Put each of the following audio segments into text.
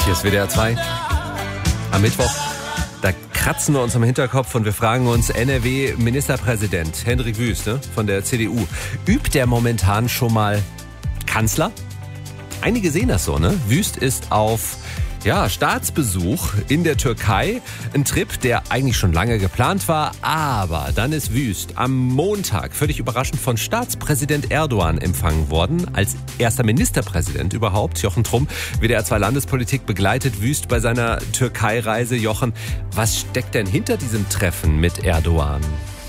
Hier ist WDR 2 am Mittwoch. Da kratzen wir uns am Hinterkopf und wir fragen uns, NRW-Ministerpräsident Hendrik Wüst von der CDU, übt der momentan schon mal Kanzler? Einige sehen das so, ne? Wüst ist auf Staatsbesuch in der Türkei. Ein Trip, der eigentlich schon lange geplant war, aber dann ist Wüst am Montag völlig überraschend von Staatspräsident Erdogan empfangen worden. Als erster Ministerpräsident überhaupt. Jochen Trumm, WDR 2 Landespolitik, begleitet Wüst bei seiner Türkei-Reise. Jochen, was steckt denn hinter diesem Treffen mit Erdogan?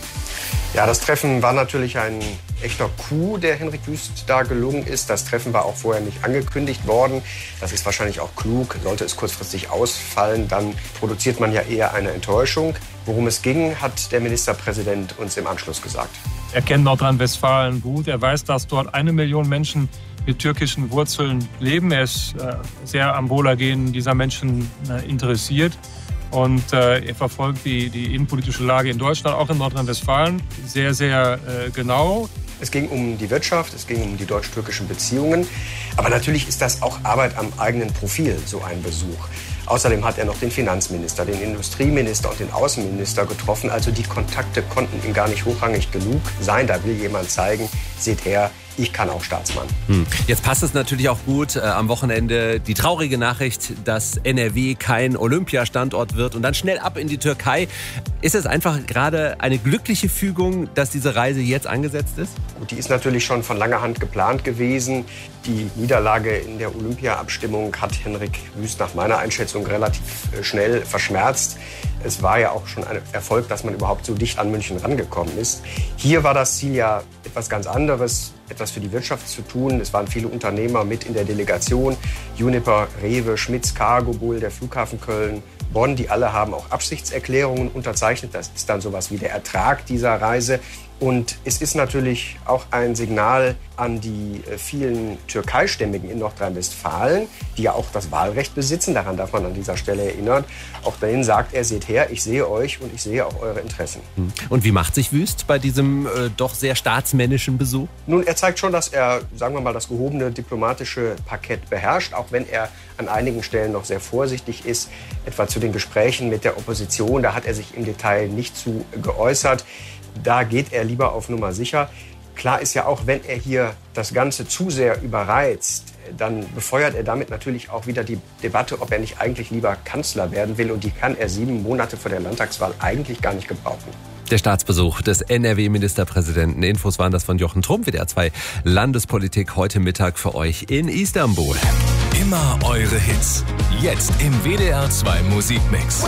Ja, das Treffen war natürlich ein echter Coup, der Hendrik Wüst da gelungen ist. Das Treffen war auch vorher nicht angekündigt worden. Das ist wahrscheinlich auch klug. Sollte es kurzfristig ausfallen, dann produziert man ja eher eine Enttäuschung. Worum es ging, hat der Ministerpräsident uns im Anschluss gesagt. Er kennt Nordrhein-Westfalen gut. Er weiß, dass dort 1 Million Menschen mit türkischen Wurzeln leben. Er ist sehr am Wohlergehen dieser Menschen interessiert. Und er verfolgt die innenpolitische Lage in Deutschland, auch in Nordrhein-Westfalen, sehr, sehr genau. Es ging um die Wirtschaft, es ging um die deutsch-türkischen Beziehungen. Aber natürlich ist das auch Arbeit am eigenen Profil, so ein Besuch. Außerdem hat er noch den Finanzminister, den Industrieminister und den Außenminister getroffen. Also die Kontakte konnten ihm gar nicht hochrangig genug sein. Da will jemand zeigen, seht her, ich kann auch Staatsmann. Jetzt passt es natürlich auch gut am Wochenende die traurige Nachricht, dass NRW kein Olympiastandort wird und dann schnell ab in die Türkei. Ist es einfach gerade eine glückliche Fügung, dass diese Reise jetzt angesetzt ist? Gut, die ist natürlich schon von langer Hand geplant gewesen. Die Niederlage in der Olympia-Abstimmung hat Hendrik Wüst nach meiner Einschätzung relativ schnell verschmerzt. Es war ja auch schon ein Erfolg, dass man überhaupt so dicht an München rangekommen ist. Hier war das Ziel ja etwas ganz anderes, etwas für die Wirtschaft zu tun. Es waren viele Unternehmer mit in der Delegation. Uniper, Rewe, Schmitz, Cargo Bull, der Flughafen Köln, Bonn, die alle haben auch Absichtserklärungen unterzeichnet. Das ist dann sowas wie der Ertrag dieser Reise. Und es ist natürlich auch ein Signal an die vielen Türkeistämmigen in Nordrhein-Westfalen, die ja auch das Wahlrecht besitzen. Daran darf man an dieser Stelle erinnern. Auch dahin sagt er, seht her, ich sehe euch und ich sehe auch eure Interessen. Und wie macht sich Wüst bei diesem doch sehr staatsmännischen Besuch? Nun, er zeigt schon, dass er, sagen wir mal, das gehobene diplomatische Parkett beherrscht, auch wenn er an einigen Stellen noch sehr vorsichtig ist, etwa zu den Gesprächen mit der Opposition. Da hat er sich im Detail nicht zu geäußert. Da geht er lieber auf Nummer sicher. Klar ist ja auch, wenn er hier das Ganze zu sehr überreizt, dann befeuert er damit natürlich auch wieder die Debatte, ob er nicht eigentlich lieber Kanzler werden will. Und die kann er 7 Monate vor der Landtagswahl eigentlich gar nicht gebrauchen. Der Staatsbesuch des NRW-Ministerpräsidenten. Infos waren das von Jochen Trumm, WDR 2 Landespolitik, heute Mittag für euch in Istanbul. Immer eure Hits. Jetzt im WDR 2 Musikmix.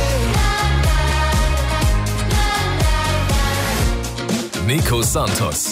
Nico Santos.